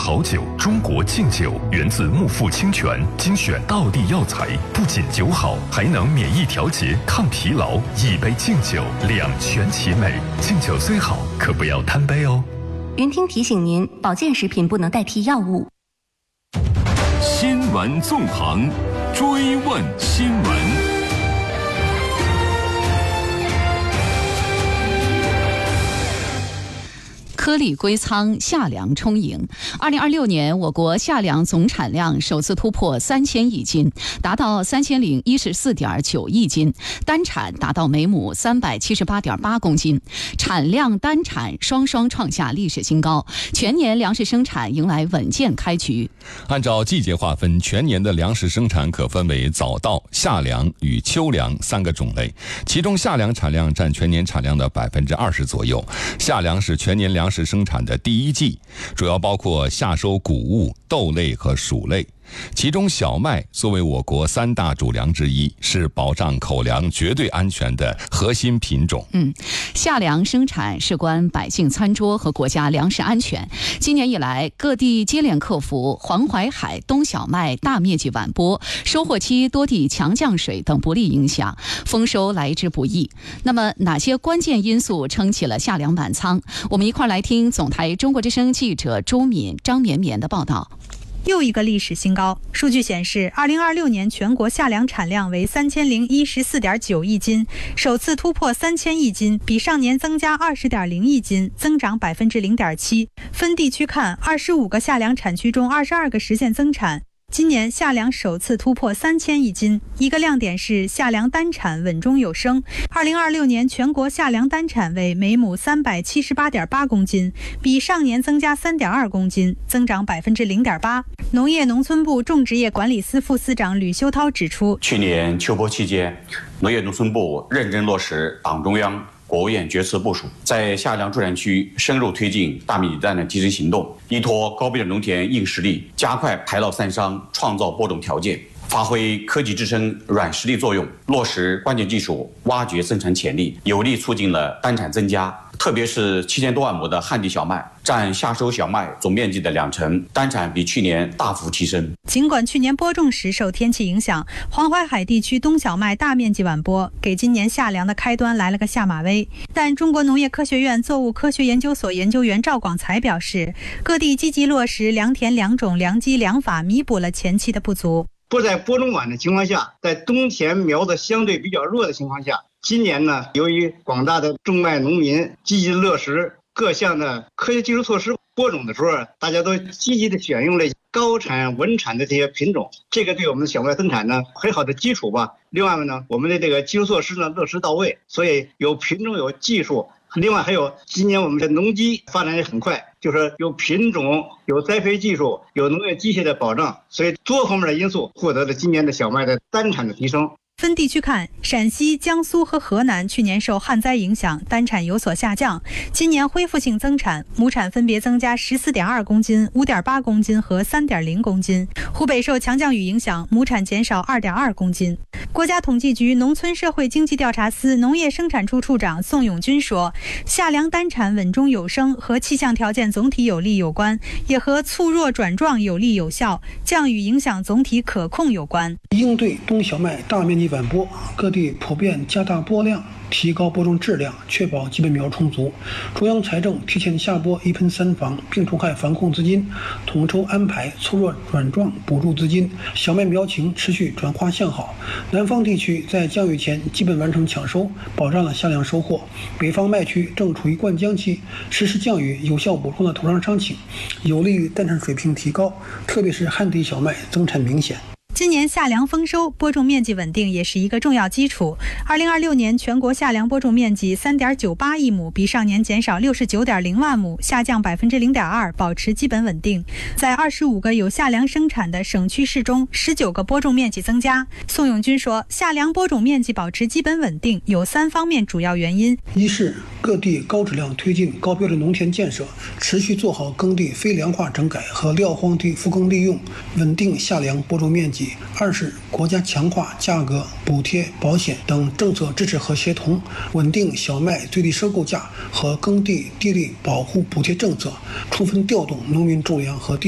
好酒，中国劲酒，源自木富清泉，精选道地药材，不仅酒好，还能免疫调节、抗疲劳。一杯劲酒，两全其美。劲酒虽好，可不要贪杯哦。 云听提醒您，保健食品不能代替药物。 新闻纵横，追问新闻。 颗粒归仓，夏粮充盈。2026年，我国夏粮总产量首次突破3000亿斤，达到3014.9亿斤，单产达到每亩378.8公斤，产量单产双创下历史新高，全年粮食生产迎来稳健开局。 按照季节划分，全年的粮食生产可分为早稻、夏粮与秋粮3个种类，其中夏粮产量占全年产量的20%左右。夏粮是全年粮食生产的第一季，主要包括夏收谷物、豆类和薯类。其中小麦作为我国3大主粮之一，是保障口粮绝对安全的核心品种。 夏粮生产事关百姓餐桌和国家粮食安全。今年以来，各地接连克服黄淮海冬小麦大面积晚播、收获期多地强降水等不利影响，丰收来之不易。那么哪些关键因素撑起了夏粮满仓？我们一块来听总台中国之声记者周敏、张绵绵的报道。 又一个历史新高。数据显示，2026年全国夏粮产量为3014.9亿斤，首次突破3000亿斤，比上年增加20.0亿斤，增长0.7%。分地区看，25个夏粮产区中22个实现增产。今年夏粮首次突破3000亿斤，一个亮点是夏粮单产稳中有升。2026年全国夏粮单产为每亩378.8公斤，比上年增加3.2公斤，增长0.8%。农业农村部种植业管理司副司长吕修涛指出， 去年秋播期间，农业农村部认真落实党中央、国务院决策部署，在夏粮助产区深入推进大米单的提升行动，依托高标准农田硬实力，加快排涝散伤，创造播种条件，发挥科技支撑软实力作用，落实关键技术，挖掘生产潜力，有力促进了单产增加。特别是7000多万亩的旱地小麦，占夏收小麦总面积的2成，单产比去年大幅提升。 尽管去年播种时受天气影响，黄淮海地区冬小麦大面积晚播，给今年夏粮的开端来了个下马威。但中国农业科学院作物科学研究所研究员赵广才表示，各地积极落实良田良种良机良法，弥补了前期的不足。 不在播种晚的情况下，在冬田苗子相对比较弱的情况下，今年呢，由于广大的种麦农民积极落实各项的科学技术措施，播种的时候，大家都积极的选用了高产稳产的这些品种，这个对我们的小麦生产呢很好的基础吧。另外呢，我们的这个技术措施呢落实到位，所以有品种有技术。另外还有今年我们的农机发展也很快，就是有品种、有栽培技术、有农业机械的保障，所以多方面的因素获得了今年的小麦的单产的提升。 分地区看，陕西、江苏和河南去年受旱灾影响，单产有所下降，今年恢复性增产，亩产分别增加14.2公斤、5.8公斤和3.0公斤。湖北受强降雨影响，亩产减少2.2公斤。国家统计局农村社会经济调查司农业生产处处长宋永军说，夏粮单产稳中有升和气象条件总体有利有关，也和促弱转壮有力有效，降雨影响总体可控有关。 应对冬小麦大面积晚播，各地普遍加大播量，提高播种质量，确保基本苗充足。中央财政提前下拨一盆三防病虫害防控资金，统筹安排促弱转壮补助资金，小麦苗情持续转化向好。南方地区在降雨前基本完成抢收，保障了夏粮收获。北方麦区正处于灌浆期，实施降雨有效补充了土壤伤情，有利于单产水平提高，特别是旱地小麦增产明显。 今年夏粮丰收，播种面积稳定也是一个重要基础。2026年全国夏粮播种面积3.98亿亩，比上年减少69.0万亩，下降0.2%，保持基本稳定。在25个有夏粮生产的省区市中，19个播种面积增加。宋永军说，夏粮播种面积保持基本稳定有3方面主要原因： 一是各地高质量推进高标准农田建设，持续做好耕地非粮化整改和撂荒地复耕利用，稳定夏粮播种面积；二是国家强化价格、补贴、保险等政策支持和协同，稳定小麦最低收购价和耕地地力保护补贴政策，充分调动农民种粮和地